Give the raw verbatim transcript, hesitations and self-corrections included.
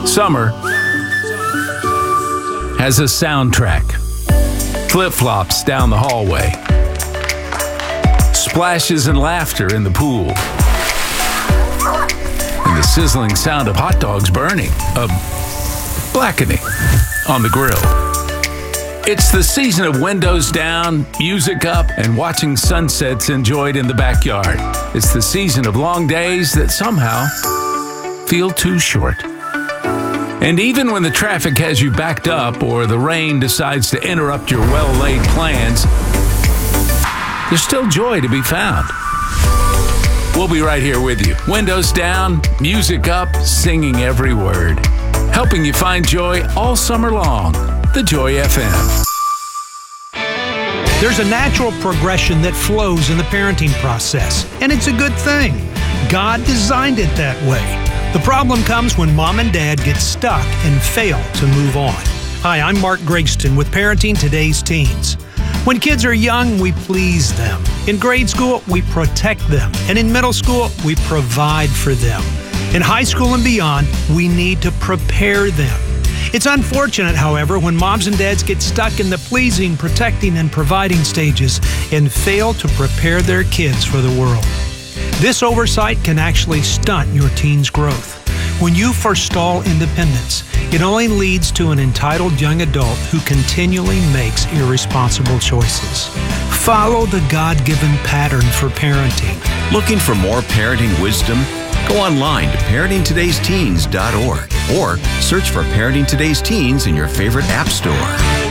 Summer has a soundtrack. Flip-flops down the hallway. Splashes and laughter in the pool. And the sizzling sound of hot dogs burning, of blackening on the grill. It's the season of windows down, music up, and watching sunsets enjoyed in the backyard. It's the season of long days that somehow feel too short. And even when the traffic has you backed up or the rain decides to interrupt your well-laid plans, there's still joy to be found. We'll be right here with you. Windows down, music up, singing every word. Helping you find joy all summer long. The Joy F M. There's a natural progression that flows in the parenting process, and it's a good thing. God designed it that way. The problem comes when mom and dad get stuck and fail to move on. Hi, I'm Mark Gregston with Parenting Today's Teens. When kids are young, we please them. In grade school, we protect them. And in middle school, we provide for them. In high school and beyond, we need to prepare them. It's unfortunate, however, when moms and dads get stuck in the pleasing, protecting, and providing stages and fail to prepare their kids for the world. This oversight can actually stunt your teen's growth. When you forestall independence, it only leads to an entitled young adult who continually makes irresponsible choices. Follow the God-given pattern for parenting. Looking for more parenting wisdom? Go online to parenting todays teens dot org or search for Parenting Today's Teens in your favorite app store.